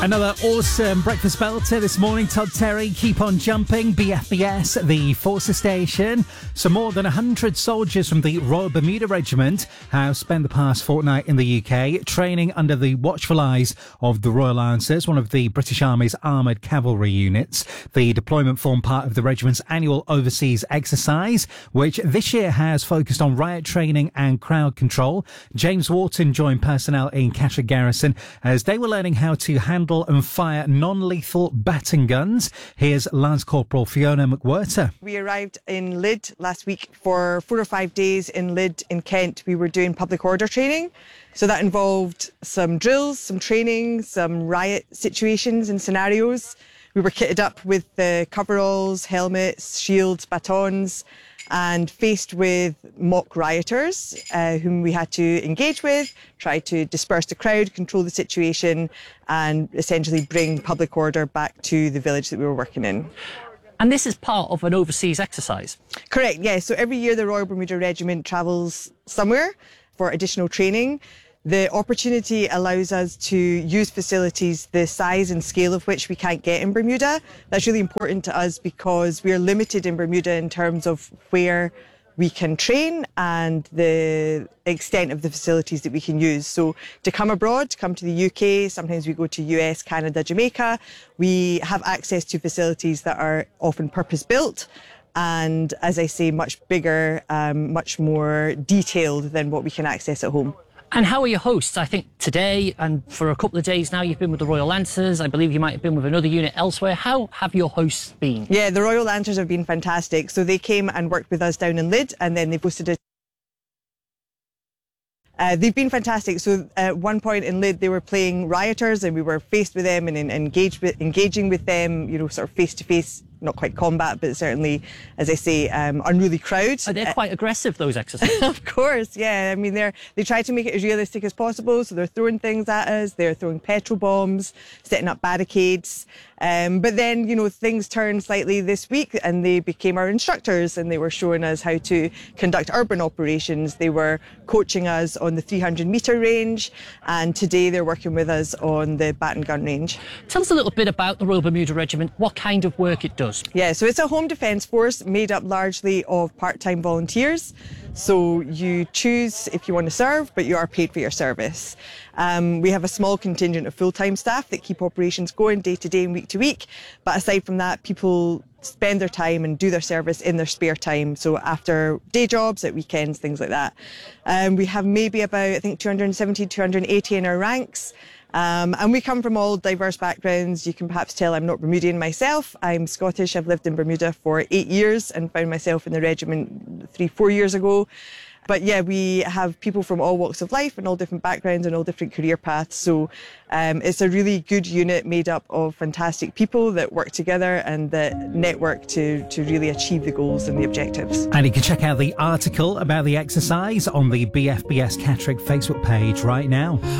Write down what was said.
Another awesome breakfast belter this morning. Todd Terry, Keep On Jumping, BFBS, the Forces Station. So more than 100 soldiers from the Royal Bermuda Regiment have spent the past fortnight in the UK training under the watchful eyes of the Royal Lancers, one of the British Army's armoured cavalry units. The deployment formed part of the regiment's annual overseas exercise, which this year has focused on riot training and crowd control. James Wharton joined personnel in Cashel Garrison as they were learning how to handle and fire non-lethal baton guns. Here's Lance Corporal Fiona McWhirter. We arrived in Lydd last week for 4 or 5 days in Lydd in Kent. We were doing public order training. So that involved some drills, some training, some riot situations and scenarios. We were kitted up with the coveralls, helmets, shields, batons, and faced with mock rioters whom we had to engage with, try to disperse the crowd, control the situation, and essentially bring public order back to the village that we were working in. And this is part of an overseas exercise? Correct, yes. So every year the Royal Bermuda Regiment travels somewhere for additional training. The opportunity allows us to use facilities the size and scale of which we can't get in Bermuda. That's really important to us because we are limited in Bermuda in terms of where we can train and the extent of the facilities that we can use. So to come abroad, to come to the UK, sometimes we go to US, Canada, Jamaica, we have access to facilities that are often purpose-built and, as I say, much bigger, much more detailed than what we can access at home. And how are your hosts? I think today and for a couple of days now you've been with the Royal Lancers. I believe you might have been with another unit elsewhere. How have your hosts been? Yeah, the Royal Lancers have been fantastic. So they came and worked with us down in Lydd and then they posted it. They've been fantastic. So at one point in Lydd, they were playing rioters and we were faced with them and engaging with them, you know, sort of face to face. Not quite combat, but certainly, as I say, unruly crowd. Oh, they're quite aggressive, those exercises. Of course, yeah. I mean, they try to make it as realistic as possible. So they're throwing things at us. They're throwing petrol bombs, setting up barricades. But then, you know, things turned slightly this week and they became our instructors and they were showing us how to conduct urban operations. They were coaching us on the 300-metre range and today they're working with us on the baton gun range. Tell us a little bit about the Royal Bermuda Regiment, what kind of work it does. Yeah, so it's a home defence force made up largely of part-time volunteers. So you choose if you want to serve, but you are paid for your service. We have a small contingent of full-time staff that keep operations going day to day and week to week. But aside from that, people spend their time and do their service in their spare time. So after day jobs, at weekends, things like that. We have maybe about, I think, 270, 280 in our ranks. And we come from all diverse backgrounds. You can perhaps tell I'm not Bermudian myself. I'm Scottish. I've lived in Bermuda for 8 years and found myself in the regiment 3-4 years ago. But yeah, we have people from all walks of life and all different backgrounds and all different career paths. So it's a really good unit made up of fantastic people that work together and that network to really achieve the goals and the objectives. And you can check out the article about the exercise on the BFBS Catterick Facebook page right now.